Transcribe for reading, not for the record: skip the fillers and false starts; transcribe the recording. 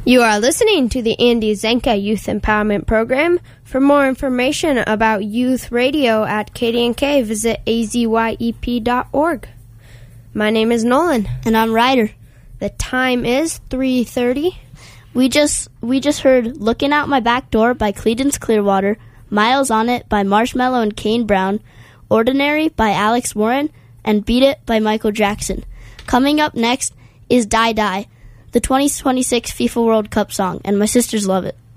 You are listening to the Andy Zenka Youth Empowerment Program. For more information about youth radio at KDNK, visit azyep.org. My name is Nolan. And I'm Ryder. The time is 3:30. We just heard Looking Out My Back Door by Creedence Clearwater, Miles on It by Marshmello and Kane Brown, Ordinary by Alex Warren, and Beat It by Michael Jackson. Coming up next is Die Die, the 2026 FIFA World Cup song, and my sisters love it.